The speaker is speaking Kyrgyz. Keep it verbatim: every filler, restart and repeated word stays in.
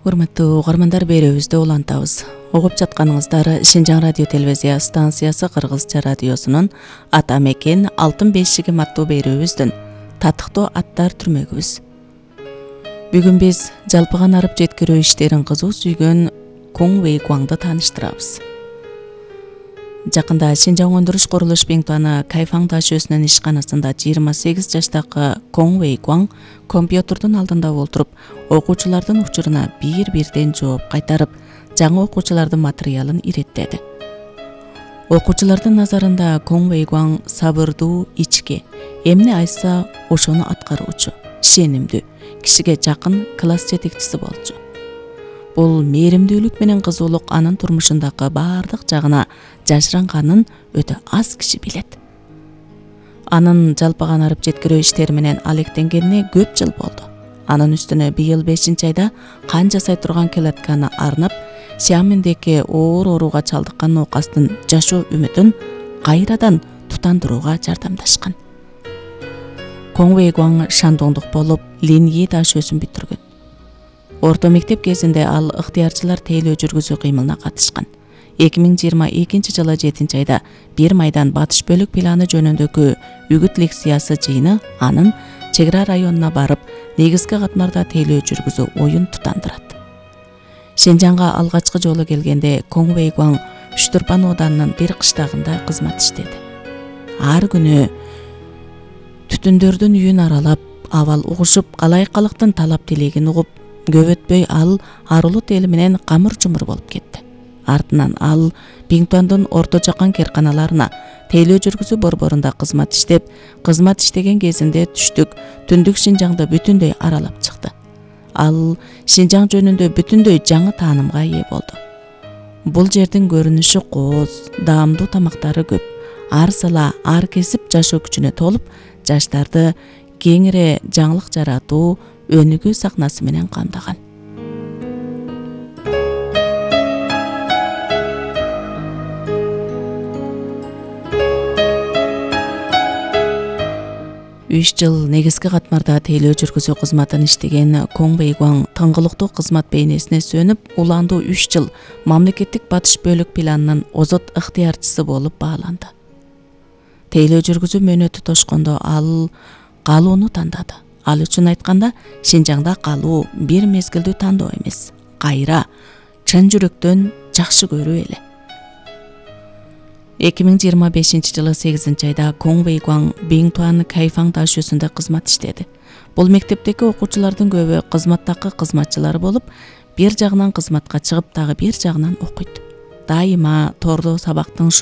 Урматтуу угармандар, берүүбүздө улантабыз. Угуп жатканыңыздар Шинжаң радио телевизия станциясы Кыргызча радиосунун Ата мекен алтын бешигим аттуу берүүбүздүн татыктуу аттар түрмөгүбүз. Бүгүн биз жалпыган арып жеткирүү иштерин кызуу сүйгөн Коң Вэй Гуаңды тааныштырабыз. Жакында Шинжаң өндүрүш курулуш Биңтуаны Кайфаң таш өсүнүн ишканасында жыйырма сегиз жаштагы Коң Вэй Гуаң компьютердун алдында отуруп, окуучулардын учуруна бир-бирден жооп кайтарып, жаңы окуучулардын материалын иреттеди. Окуучулардын назарында Коң Вэй Гуаң сабырдуу, ичке, эмне айтса ошону аткаруучу, ишенимдүү, кишиге жакын класс жетекчиси болчу. Бул мээримдүүлүк менен кызуулук анын турмушундагы баардык жагына жашыранганын өтө аз киши билет. Анын жалпыган арып жеткирүү иштери менен алектенгенине көп жыл болду. Анын үстүнө быйыл бешинчи айда кан жасай турган келатканы арнап, Сиаминдеги оор ооруга чалдыккан ноокастын жашоо үмүтүн кайрадан тутандырууга жардамдашкан. Коң Вэй Гуаң шандоңдук болуп, Линьи таш өсүн бүтүргөн. Орто мектеп кезинде ал ыктыярчылар тейлөө жүргүзүү кыймылына катышкан. эки миң жыйырма экинчи жылы жетинчи айда бир майдан батыш бөлүк планы жөнүндөгү үгүт лекциясы жыйыны анын чек ара районуна барып, негизги катмарда тейлөө жүргүзүү оюн тутандырат. Шинжаңга алгачкы жолу келгенде Коң Вэй Гуаң Үчтүрпан ооданынын бир кыштагында кызмат иштеди. Ар күнү түтүндөрдүн үйүн аралап, абал угушуп, калайкалыктын талап тилегин угуп, көп өтпөй ал арулуу тели менен камыр-чумур болуп кетти. Артынан ал Биңтуандын орто жакан керканаларына тейлөө жүргүзүү борборунда кызмат иштеп, кызмат иштеген кезинде түштүк, түндүк Шинжаңды бүтүндөй аралап чыкты. Ал Шинжаң жөнүндө бүтүндөй жаңы таанымга ээ болду. Бул жердин көрүнүшү кооз, даамдуу тамактары көп, ар сала, ар кесип жашоо күчүнө толуп, жаштарды кеңире жаңылык жаратуу, өнүгүү сахнасы менен камдаган. үч жыл негизги катмарда тейлөө жүргүзүү кызматын иштеген Коң Вэй Гуаң тыңгылыктуу кызмат бейнесине сөнүп, уландуу үч жыл мамлекеттик батыш бөлүк планынын озот ыктыярчысы болуп бааланды. Тейлөө жүргүзүү мөөнөтү тошкондо ал калууну тандады. Ал үчүн айтканда, Шинжаңда калуу бир мезгилдүү тандоо эмес, кайра, чын жүрөктөн жакшы көрүү эле. эки миң жыйырма бешинчи жылы сегизинчи айда Коң Вэй Гуаң Биңтуан Кайфаң таш өсүндө кызмат иштеди. Бул мектептеги окуучулардын көбү кызматтагы кызматчылар болуп, бир жагынан кызматка чыгып, дагы бир жагынан окуйт. Дайыма тордо сабактын